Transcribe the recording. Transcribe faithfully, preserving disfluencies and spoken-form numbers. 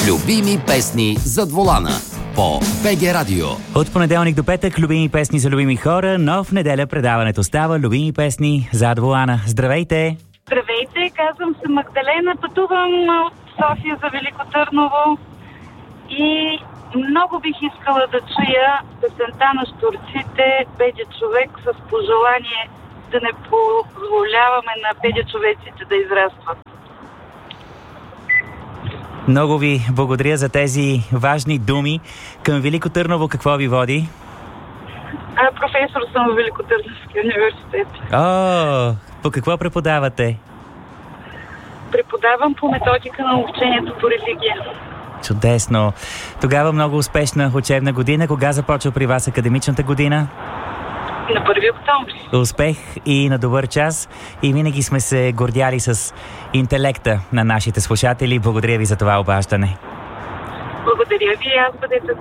Любими песни зад волана по БГ Радио. От понеделник до петък любими песни за любими хора, но в неделя предаването става любими песни зад волана. Здравейте! Здравейте, казвам се Магдалена, пътувам от София за Велико Търново и много бих искала да чуя песента на Щурците "Педя човек" с пожелание да не позволяваме на педя човеците да израстват. Много ви благодаря за тези важни думи. Към Велико Търново какво ви води? А, професор съм в Велико Търновския университет. О, по какво преподавате? Преподавам по методика на обучението по религия. Чудесно. Тогава много успешна учебна година. Кога започва при вас академичната година? На първи октомври. Успех и на добър час. И винаги сме се гордяли с интелекта на нашите слушатели. Благодаря ви за това обаждане. Благодаря ви и аз, бъдете